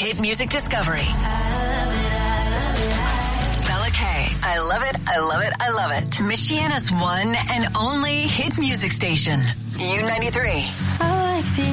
hit music discovery. Bella K. I love it, I love it, I love it. Michiana's one and only hit music station. U93.